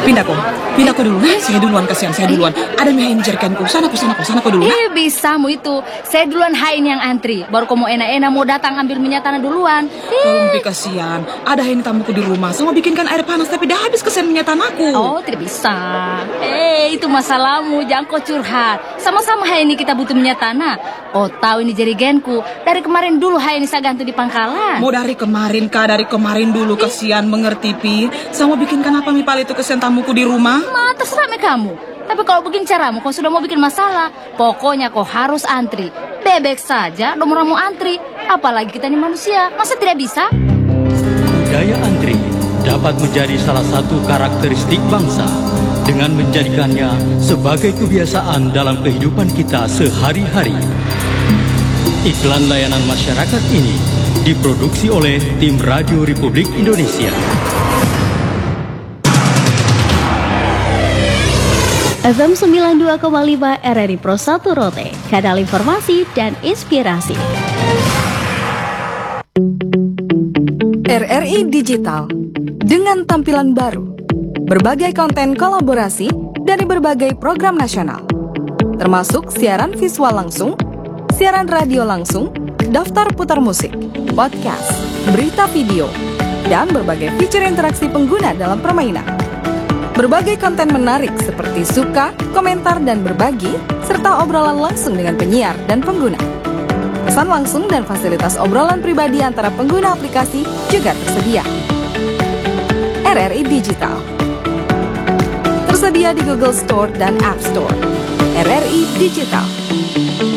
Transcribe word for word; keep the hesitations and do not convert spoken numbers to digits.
Pindah kok. Pindah kok dulu. Nah, saya duluan, kasihan saya duluan. Ada yang jerikanku. Sana kok, sana kok, sana kok dulu. Nah. Eh, bisa mu itu. Saya duluan hain yang antri. Baru kau mau enak-enak mau datang ambil minyak tanah duluan. Tolong Pi, kasihan. Ada ini tamuku di rumah. Saya mau bikinkan air panas tapi dah habis kesian minyak tanahku. Oh, tidak bisa. Eh, itu masalahmu. Jangan kau curhat. Sama-sama hai ini kita butuh minyak tanah. Oh, tahu ini jerigenku. Dari kemarin dulu hai ini saya gantung di pangkalan. Mau dari kemarin kah? Dari kemarin dulu kasihan, mengerti Pi. Saya mau bikinkan apa Mi Pal itu kesian tamuku di rumah? Ma, terserah me kamu. Tapi kalau begini caramu, kau sudah mau bikin masalah. Pokoknya kau harus antri. Bebek saja, nomor mau antri. Apalagi kita ini manusia, masa tidak bisa? Budaya antri dapat menjadi salah satu karakteristik bangsa dengan menjadikannya sebagai kebiasaan dalam kehidupan kita sehari-hari. Iklan layanan masyarakat ini diproduksi oleh tim Radio Republik Indonesia. F M sembilan puluh dua koma lima R R I Pro satu Rote, kanal informasi dan inspirasi. R R I Digital, dengan tampilan baru, berbagai konten kolaborasi dari berbagai program nasional, termasuk siaran visual langsung, siaran radio langsung, daftar putar musik, podcast, berita video, dan berbagai fitur interaksi pengguna dalam permainan. Berbagai konten menarik seperti suka, komentar, dan berbagi, serta obrolan langsung dengan penyiar dan pengguna. Pesan langsung dan fasilitas obrolan pribadi antara pengguna aplikasi juga tersedia. R R I Digital tersedia di Google Store dan App Store. R R I Digital.